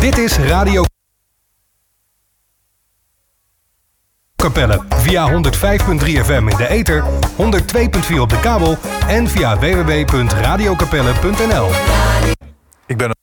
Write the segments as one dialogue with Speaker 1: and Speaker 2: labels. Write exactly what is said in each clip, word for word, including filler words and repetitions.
Speaker 1: Dit is Radio Capelle via honderd vijf komma drie F M in de ether, honderd twee komma vier op de kabel en via w w w punt radio capelle punt n l.
Speaker 2: Ik ben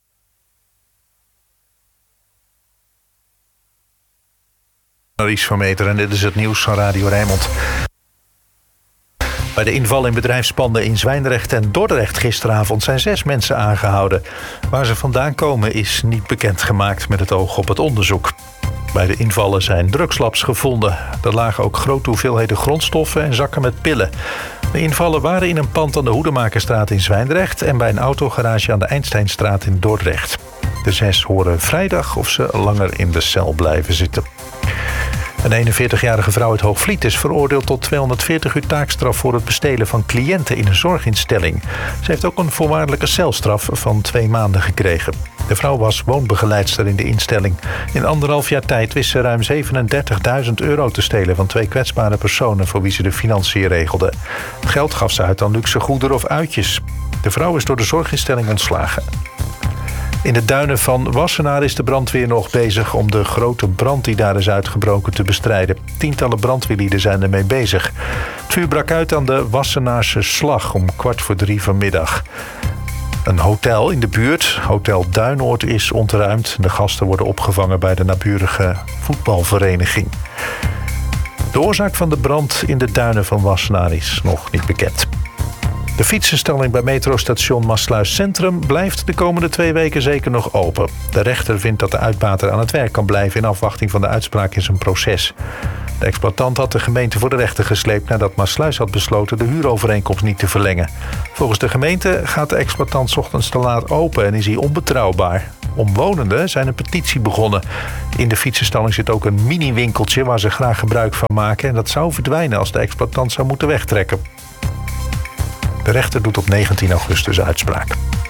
Speaker 2: Ries van Meter en dit is het nieuws van Radio Rijnmond. Bij de inval in bedrijfspanden in Zwijndrecht en Dordrecht gisteravond zijn zes mensen aangehouden. Waar ze vandaan komen is niet bekendgemaakt met het oog op het onderzoek. Bij de invallen zijn drugslabs gevonden. Er lagen ook grote hoeveelheden grondstoffen en zakken met pillen. De invallen waren in een pand aan de Hoedemakerstraat in Zwijndrecht en bij een autogarage aan de Einsteinstraat in Dordrecht. De zes horen vrijdag of ze langer in de cel blijven zitten. Een eenenveertigjarige vrouw uit Hoogvliet is veroordeeld tot tweehonderdveertig uur taakstraf voor het bestelen van cliënten in een zorginstelling. Ze heeft ook een voorwaardelijke celstraf van twee maanden gekregen. De vrouw was woonbegeleidster in de instelling. In anderhalf jaar tijd wist ze ruim zevenendertigduizend euro te stelen van twee kwetsbare personen voor wie ze de financiën regelde. Het geld gaf ze uit aan luxe goederen of uitjes. De vrouw is door de zorginstelling ontslagen. In de duinen van Wassenaar is de brandweer nog bezig om de grote brand die daar is uitgebroken te bestrijden. Tientallen brandweerlieden zijn ermee bezig. Het vuur brak uit aan de Wassenaarse Slag om kwart voor drie vanmiddag. Een hotel in de buurt, Hotel Duinoord, is ontruimd. De gasten worden opgevangen bij de naburige voetbalvereniging. De oorzaak van de brand in de duinen van Wassenaar is nog niet bekend. De fietsenstalling bij metrostation Maassluis Centrum blijft de komende twee weken zeker nog open. De rechter vindt dat de uitbater aan het werk kan blijven in afwachting van de uitspraak in zijn proces. De exploitant had de gemeente voor de rechter gesleept nadat Maassluis had besloten de huurovereenkomst niet te verlengen. Volgens de gemeente gaat de exploitant 's ochtends te laat open en is hij onbetrouwbaar. Omwonenden zijn een petitie begonnen. In de fietsenstalling zit ook een mini-winkeltje waar ze graag gebruik van maken en dat zou verdwijnen als de exploitant zou moeten wegtrekken. De rechter doet op negentien augustus uitspraak.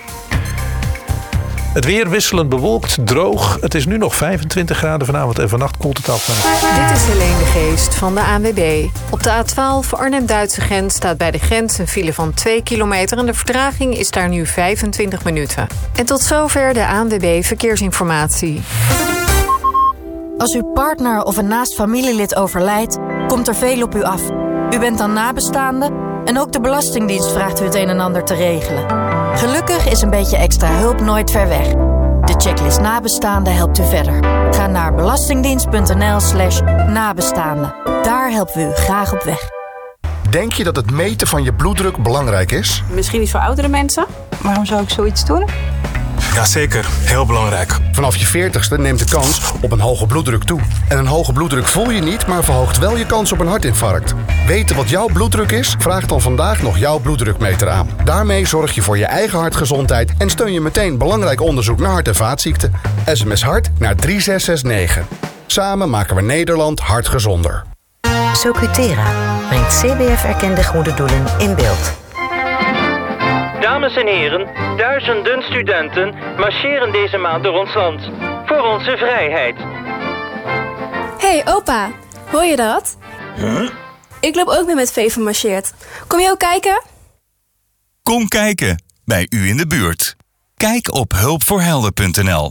Speaker 2: Het weer wisselend bewolkt, droog. Het is nu nog vijfentwintig graden vanavond en vannacht koelt het af.
Speaker 3: Dit is Helene de Geest van de A N W B. Op de A twaalf Arnhem-Duitse grens staat bij de grens een file van twee kilometer... en de vertraging is daar nu vijfentwintig minuten. En tot zover de A N W B Verkeersinformatie.
Speaker 4: Als uw partner of een naast familielid overlijdt, komt er veel op u af. U bent dan nabestaande en ook de Belastingdienst vraagt u het een en ander te regelen. Gelukkig is een beetje extra hulp nooit ver weg. De checklist nabestaanden helpt u verder. Ga naar belastingdienst.nl slash nabestaanden. Daar helpen we u graag op weg.
Speaker 5: Denk je dat het meten van je bloeddruk belangrijk is?
Speaker 6: Misschien niet voor oudere mensen. Waarom zou ik zoiets doen?
Speaker 7: Jazeker, heel belangrijk.
Speaker 5: Vanaf je veertigste neemt de kans op een hoge bloeddruk toe. En een hoge bloeddruk voel je niet, maar verhoogt wel je kans op een hartinfarct. Weten wat jouw bloeddruk is? Vraag dan vandaag nog jouw bloeddrukmeter aan. Daarmee zorg je voor je eigen hartgezondheid en steun je meteen belangrijk onderzoek naar hart- en vaatziekten. S M S hart naar drie zes zes negen. Samen maken we Nederland hartgezonder.
Speaker 8: Socutera brengt C B F-erkende goede doelen in beeld.
Speaker 9: Dames en heren, duizenden studenten marcheren deze maand door ons land. Voor onze vrijheid.
Speaker 10: Hey opa, hoor je dat?
Speaker 7: Huh?
Speaker 10: Ik loop ook mee met Veven marcheert. Kom je ook kijken?
Speaker 11: Kom kijken, bij u in de buurt. Kijk op hulpvoorhelden punt n l.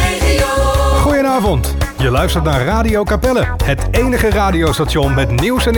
Speaker 1: Goedenavond. Je luistert naar Radio Capelle, het enige radiostation met nieuws en